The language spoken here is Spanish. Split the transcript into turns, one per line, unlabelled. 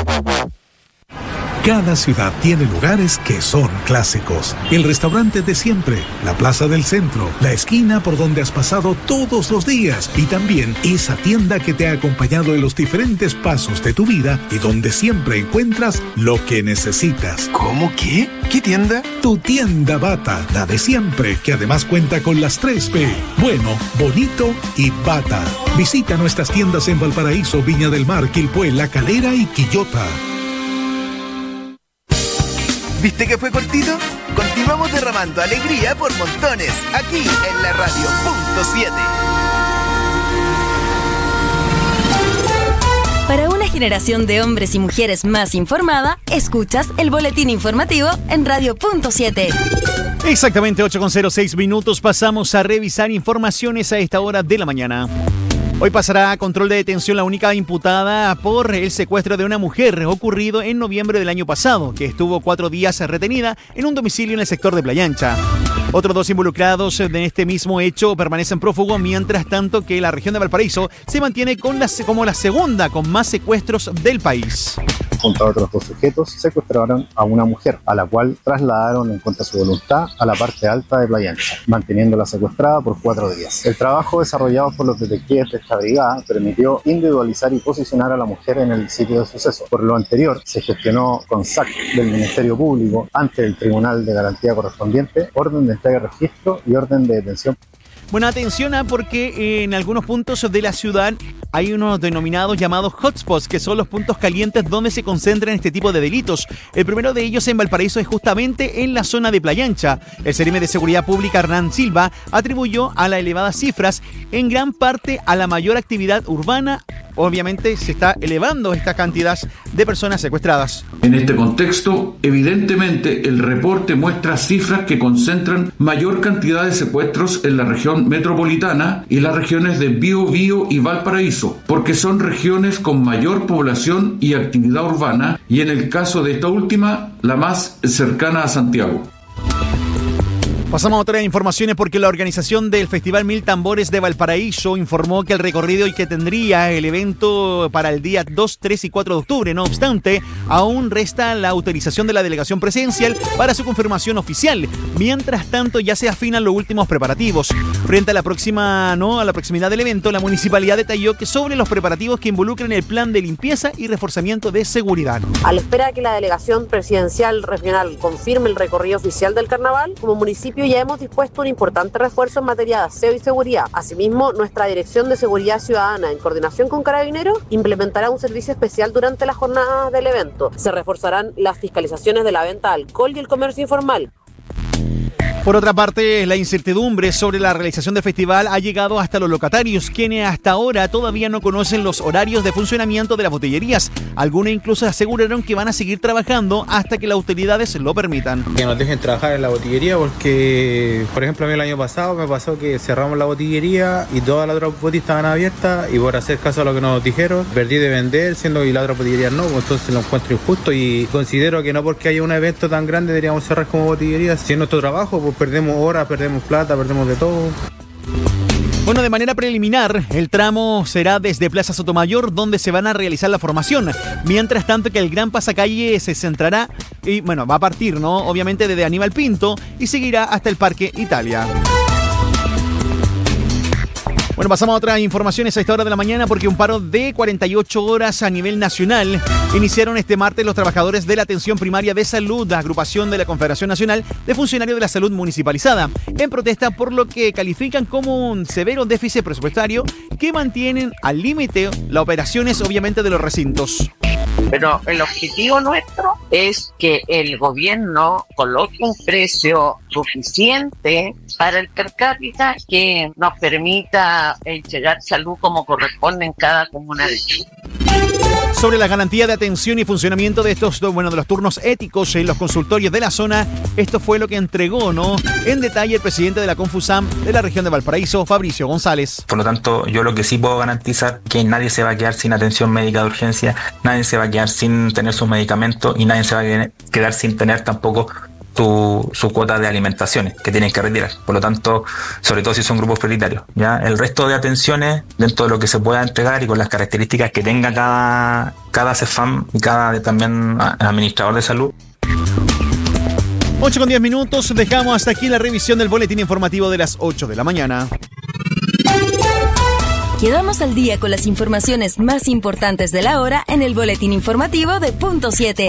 Cada ciudad tiene lugares que son clásicos. El restaurante de siempre, la plaza del centro, la esquina por donde has pasado todos los días y también esa tienda que te ha acompañado en los diferentes pasos de tu vida y donde siempre encuentras lo que necesitas.
¿Cómo qué? ¿Qué tienda?
Tu tienda Bata, la de siempre, que además cuenta con las 3B. Bueno, bonito y Bata. Visita nuestras tiendas en Valparaíso, Viña del Mar, Quilpué, La Calera y Quillota.
¿Viste que fue cortito? Continuamos derramando alegría por montones, aquí en la radio .7.
Para una generación de hombres y mujeres más informada, escuchas el boletín informativo en Radio .7.
Exactamente 8:06 minutos, pasamos a revisar informaciones a esta hora de la mañana. Hoy pasará a control de detención la única imputada por el secuestro de una mujer ocurrido en noviembre del año pasado, que estuvo 4 días retenida en un domicilio en el sector de Playa Ancha. Otros 2 involucrados en este mismo hecho permanecen prófugos, mientras tanto que la región de Valparaíso se mantiene como la segunda con más secuestros del país.
Junto a otros 2 sujetos, secuestraron a una mujer, a la cual trasladaron en contra de su voluntad a la parte alta de Playa Ancha, manteniéndola secuestrada por 4 días. El trabajo desarrollado por los detectives de esta brigada permitió individualizar y posicionar a la mujer en el sitio de suceso. Por lo anterior, se gestionó con SAC del Ministerio Público ante el Tribunal de Garantía correspondiente, orden de entrega de registro y orden de detención.
Bueno, atención porque en algunos puntos de la ciudad hay unos denominados llamados hotspots, que son los puntos calientes donde se concentran este tipo de delitos. El primero de ellos en Valparaíso es justamente en la zona de Playa Ancha. El Seremi de Seguridad Pública, Hernán Silva, atribuyó a las elevadas cifras en gran parte a la mayor actividad urbana. Obviamente se está elevando esta cantidad de personas secuestradas.
En este contexto, evidentemente el reporte muestra cifras que concentran mayor cantidad de secuestros en la región metropolitana y las regiones de Biobío y Valparaíso, porque son regiones con mayor población y actividad urbana, y en el caso de esta última, la más cercana a Santiago.
Pasamos a otras informaciones porque la organización del Festival Mil Tambores de Valparaíso informó que el recorrido y que tendría el evento para el día 2, 3 y 4 de octubre. No obstante, aún resta la autorización de la delegación presidencial para su confirmación oficial. Mientras tanto, ya se afinan los últimos preparativos. Frente a la proximidad del evento, la municipalidad detalló que sobre los preparativos que involucran el plan de limpieza y reforzamiento de seguridad.
A la espera de que la delegación presidencial regional confirme el recorrido oficial del carnaval, como municipio ya hemos dispuesto un importante refuerzo en materia de aseo y seguridad. Asimismo, nuestra Dirección de Seguridad Ciudadana, en coordinación con Carabineros, implementará un servicio especial durante las jornadas del evento. Se reforzarán las fiscalizaciones de la venta de alcohol y el comercio informal.
Por otra parte, la incertidumbre sobre la realización del festival ha llegado hasta los locatarios, quienes hasta ahora todavía no conocen los horarios de funcionamiento de las botellerías. Algunos incluso aseguraron que van a seguir trabajando hasta que las autoridades lo permitan.
Que nos dejen trabajar en la botillería porque, por ejemplo, a mí el año pasado me pasó que cerramos la botillería y todas las otras botellas estaban abiertas y por hacer caso a lo que nos dijeron, perdí de vender, siendo que las otras botillerías no, pues entonces lo encuentro injusto y considero que no porque haya un evento tan grande deberíamos cerrar como botillería. Si es nuestro trabajo, pues perdemos horas, perdemos plata, perdemos de todo.
Bueno, de manera preliminar, el tramo será desde Plaza Sotomayor, donde se van a realizar la formación. Mientras tanto que el gran pasacalle se centrará, y bueno, va a partir, ¿no? Obviamente desde Aníbal Pinto y seguirá hasta el Parque Italia. Bueno, pasamos a otras informaciones a esta hora de la mañana porque un paro de 48 horas a nivel nacional iniciaron este martes los trabajadores de la Atención Primaria de Salud, la agrupación de la Confederación Nacional de Funcionarios de la Salud Municipalizada, en protesta por lo que califican como un severo déficit presupuestario que mantienen al límite las operaciones, obviamente, de los recintos.
Pero el objetivo nuestro es que el gobierno coloque un precio suficiente para el per cápita que nos permita entregar salud como corresponde en cada comuna de Chile.
Sobre la garantía de atención y funcionamiento de estos, de los turnos éticos en los consultorios de la zona, esto fue lo que entregó, en detalle el presidente de la Confusam de la región de Valparaíso, Fabricio González.
Por lo tanto, yo lo que sí puedo garantizar que nadie se va a quedar sin atención médica de urgencia, nadie se va a quedar sin tener sus medicamentos y nadie se va a quedar sin tener tampoco su cuota de alimentaciones que tienen que retirar. Por lo tanto, sobre todo si son grupos prioritarios, ¿ya? El resto de atenciones, dentro de lo que se pueda entregar y con las características que tenga cada CEFAM y cada también administrador de salud.
8:10. Dejamos hasta aquí la revisión del boletín informativo de las 8 de la mañana.
Quedamos al día con las informaciones más importantes de la hora en el boletín informativo de Punto 7.